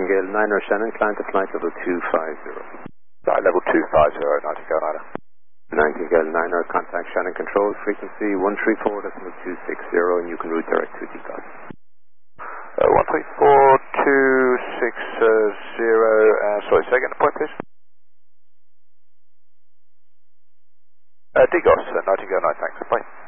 Nightingale 9er Shannon, climb to flight level 250. Flight level 250, Nightingale 9er. Nightingale 9er, contact Shannon Control, frequency 134.260, and you can route direct to DCOS. 134.260, sorry, say again the point please. DCOS, Nightingale 9, thanks, bye.